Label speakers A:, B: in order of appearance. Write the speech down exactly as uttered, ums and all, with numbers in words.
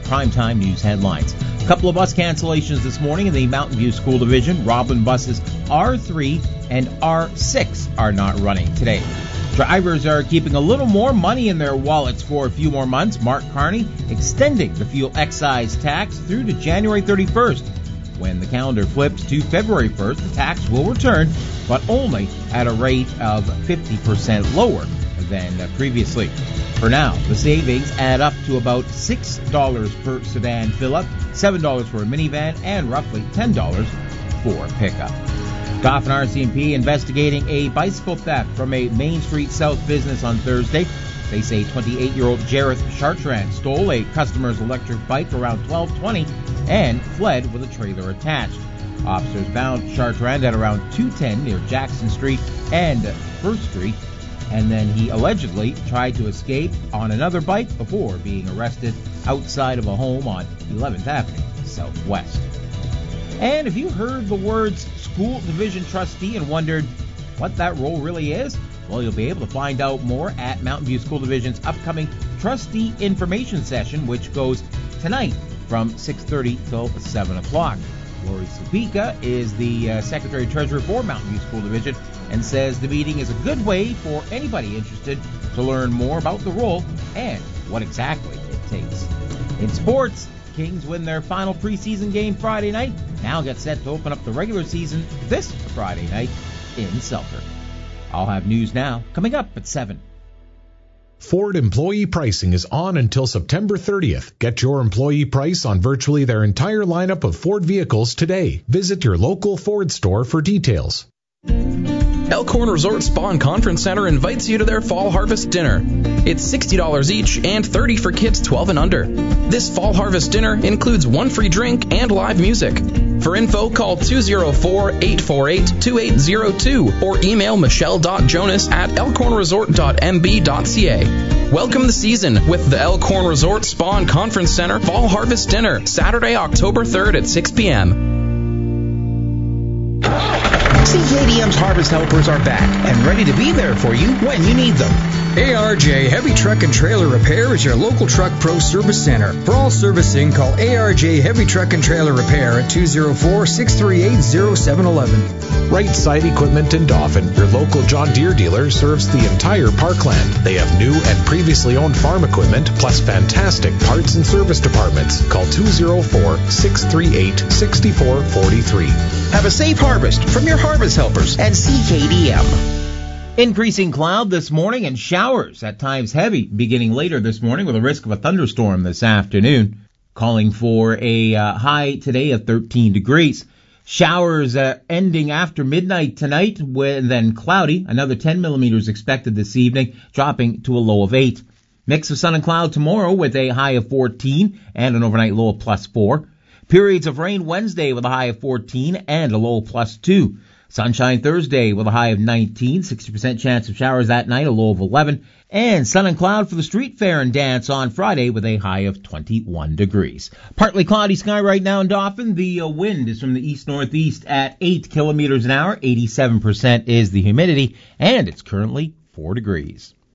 A: primetime news headlines. A couple of bus cancellations this morning in the Mountain View School Division. Roblin buses R three and R six are not running today. Drivers are keeping a little more money in their wallets for a few more months. Mark Carney extending the fuel excise tax through to January thirty-first. When the calendar flips to February first, the tax will return, but only at a rate of fifty percent lower than previously. For now, the savings add up to about six dollars per sedan fill-up, seven dollars for a minivan, and roughly ten dollars for pickup. Dauphin R C M P investigating a bicycle theft from a Main Street South business on Thursday. They say twenty-eight-year-old Jareth Chartrand stole a customer's electric bike around twelve twenty and fled with a trailer attached. Officers found Chartrand at around two ten near Jackson Street and First Street, and then he allegedly tried to escape on another bike before being arrested outside of a home on eleventh Avenue Southwest. And if you heard the words school division trustee and wondered what that role really is, well, you'll be able to find out more at Mountain View School Division's upcoming trustee information session, which goes tonight from six thirty till seven o'clock. Lori Supika is the uh, Secretary-Treasurer for Mountain View School Division and says the meeting is a good way for anybody interested to learn more about the role and what exactly it takes. In sports, Kings win their final preseason game Friday night, now get set to open up the regular season this Friday night in Selkirk. I'll have news now, coming up at seven.
B: Ford employee pricing is on until September thirtieth. Get your employee price on virtually their entire lineup of Ford vehicles today. Visit your local Ford store for details.
C: Elkhorn Resort Spa and Conference Center invites you to their Fall Harvest Dinner. It's sixty dollars each and thirty dollars for kids twelve and under. This Fall Harvest Dinner includes one free drink and live music. For info, call two oh four, eight four eight, two eight oh two or email michelle.jonas at elkhorn resort dot m b dot c a. Welcome the season with the Elkhorn Resort Spa and Conference Center Fall Harvest Dinner, Saturday, October third at six p.m.
D: C K D M's Harvest Helpers are back and ready to be there for you when you need them.
E: A R J Heavy Truck and Trailer Repair is your local truck pro service center. For all servicing, call A R J Heavy Truck and Trailer Repair at two oh four, six three eight, oh seven one one.
B: Right Side Equipment in Dauphin, your local John Deere dealer, serves the entire parkland. They have new and previously owned farm equipment, plus fantastic parts and service departments. Call two oh four, six three eight, six four four three.
D: Have a safe harvest from your Harvest Helpers and C K D M.
A: Increasing cloud this morning and showers, at times heavy, beginning later this morning with a risk of a thunderstorm this afternoon. Calling for a uh, high today of thirteen degrees. Showers uh, ending after midnight tonight, with, then cloudy. Another ten millimeters expected this evening, dropping to a low of eight. Mix of sun and cloud tomorrow with a high of fourteen and an overnight low of plus four. Periods of rain Wednesday with a high of fourteen and a low of plus two. Sunshine Thursday with a high of nineteen, sixty percent chance of showers that night, a low of eleven. And sun and cloud for the street fair and dance on Friday with a high of twenty-one degrees. Partly cloudy sky right now in Dauphin. The uh, wind is from the east-northeast at eight kilometers an hour. eighty-seven percent is the humidity, and it's currently four degrees.